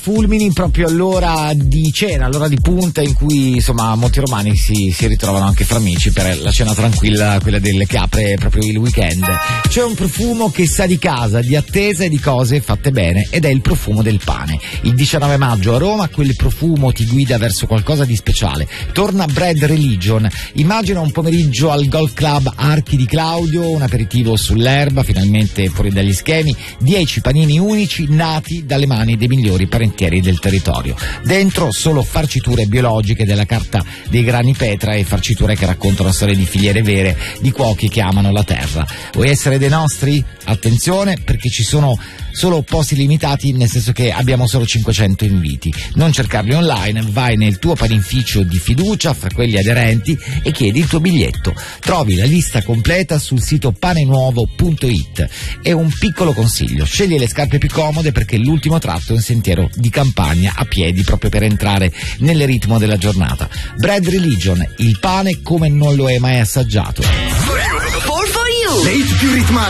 fulmini proprio all'ora di cena, all'ora di punta in cui insomma molti romani si ritrovano anche fra amici per la cena tranquilla, quella che apre proprio il weekend. C'è un profumo che sa di casa, di attesa e di cose fatte bene, ed è il profumo del pane. Il 19 maggio a Roma quel profumo ti guida verso qualcosa di speciale. Torna Bread Religion. Immagina un pomeriggio al Golf Club Archi di Claudio, un aperitivo sull'erba, finalmente fuori dagli schemi, 10 panini unici nati dalle mani dei migliori parentieri del territorio. Dentro solo farciture biologiche della carta dei grani Petra e farciture che raccontano storie di filiere vere di cuochi che amano la terra. Vuoi essere dei nostri? Attenzione, perché ci sono solo posti limitati, nel senso che abbiamo solo 500 inviti. Non cercarli online, vai nel tuo panificio di fiducia fra quelli aderenti e chiedi il tuo biglietto. Trovi la lista completa sul sito panenuovo.it. E un piccolo consiglio: scegli le scarpe più comode, perché l'ultimo tratto è un sentiero di campagna a piedi proprio per entrare nel ritmo della giornata. Bread Religion, il pane come non lo hai mai assaggiato. For you. Le hit più ritmate